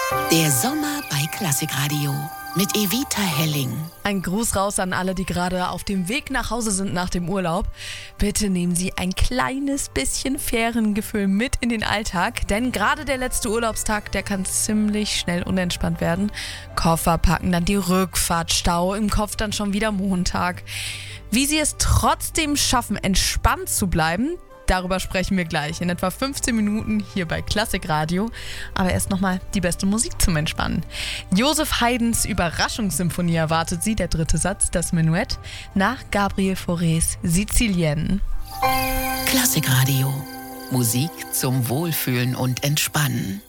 Der Sommer bei Klassikradio mit Evita Helling. Ein Gruß raus an alle, die gerade auf dem Weg nach Hause sind nach dem Urlaub. Bitte nehmen Sie ein kleines bisschen Feriengefühl mit in den Alltag, denn gerade der letzte Urlaubstag, der kann ziemlich schnell unentspannt werden. Koffer packen, dann die Rückfahrt, Stau, im Kopf dann schon wieder Montag. Wie Sie es trotzdem schaffen, entspannt zu bleiben, darüber sprechen wir gleich in etwa 15 Minuten hier bei Klassikradio. Aber erst nochmal die beste Musik zum Entspannen. Joseph Haydns Überraschungssymphonie erwartet Sie, der dritte Satz, das Menuett, nach Gabriel Faurés Sizilienne. Klassikradio. Musik zum Wohlfühlen und Entspannen.